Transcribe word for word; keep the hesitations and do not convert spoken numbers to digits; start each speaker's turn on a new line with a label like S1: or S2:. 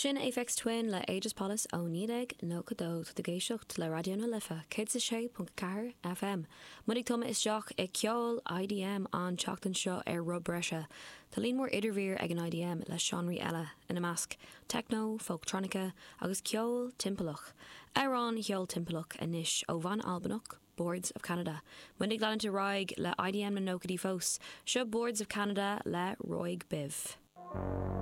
S1: Sin Aphex Twin le Aegis Palace ó nídeg nó cadó de géisiocht le radio na lifa cé sé punt ceathair F M. Mudig tuma is deach ag ceol I D M an teachtain seo ar rub breise. Tá líon mór idirvír ag an I D M le seanraí eile ina measc techno, folktronica agus ceol timpachach. Arán cheol timpachach inis ó Van Albanach, Boards of Canada. Mudig leanta roig le I D M na nócadí fós, seo Boards of Canada le Roig Biv.